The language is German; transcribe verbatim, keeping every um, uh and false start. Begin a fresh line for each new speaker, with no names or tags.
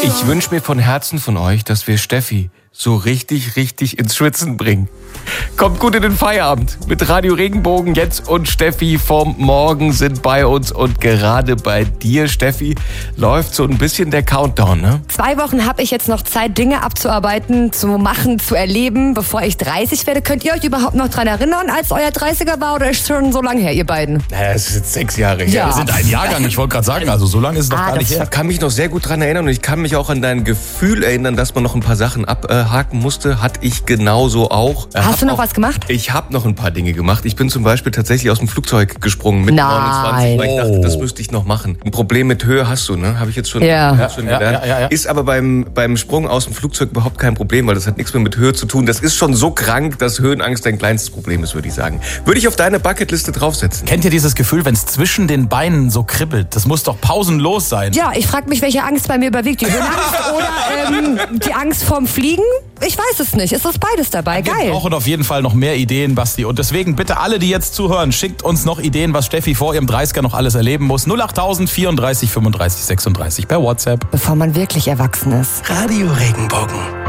Ich wünsche mir von Herzen von euch, dass wir Steffi so richtig, richtig ins Schwitzen bringen. Kommt gut in den Feierabend. Mit Radio Regenbogen, Jens und Steffi vom Morgen sind bei uns. Und gerade bei dir, Steffi, läuft so ein bisschen der Countdown, ne?
Zwei Wochen habe ich jetzt noch Zeit, Dinge abzuarbeiten, zu machen, zu erleben, bevor ich dreißig werde. Könnt ihr euch überhaupt noch dran erinnern, als euer dreißiger war, oder ist schon so lange her, ihr beiden?
Naja, es ist jetzt sechs Jahre her.
Ja.
Wir sind ein Jahrgang, ich wollte gerade sagen, also so lange ist es noch
Ah,
gar nicht
das
her.
Ich kann mich noch sehr gut dran erinnern und ich kann mich auch an dein Gefühl erinnern, dass man noch ein paar Sachen abhaken musste. Hatte ich genauso auch.
Hast
Hab
du noch
auch,
was gemacht?
Ich habe noch ein paar Dinge gemacht. Ich bin zum Beispiel tatsächlich aus dem Flugzeug gesprungen mit
Nein.
neunundzwanzig, weil ich dachte,
Oh.
das müsste ich noch machen. Ein Problem mit Höhe hast du, ne? Habe ich jetzt schon,
Ja.
hab schon
Ja,
gelernt.
ja, ja, ja.
Ist aber beim, beim Sprung aus dem Flugzeug überhaupt kein Problem, weil das hat nichts mehr mit Höhe zu tun. Das ist schon so krank, dass Höhenangst dein kleinstes Problem ist, würde ich sagen. Würde ich auf deine Bucketliste draufsetzen.
Kennt ihr dieses Gefühl, wenn es zwischen den Beinen so kribbelt? Das muss doch pausenlos sein.
Ja, ich frage mich, welche Angst bei mir überwiegt. Die Höhenangst oder ähm, die Angst vorm Fliegen? Ich weiß es nicht. Es ist beides dabei.
Wir
Geil.
brauchen auf jeden Fall noch mehr Ideen, Basti. Und deswegen bitte alle, die jetzt zuhören, schickt uns noch Ideen, was Steffi vor ihrem dreißiger noch alles erleben muss. null acht tausend vierunddreißig fünfunddreißig sechsunddreißig per WhatsApp.
Bevor man wirklich erwachsen ist.
Radio Regenbogen.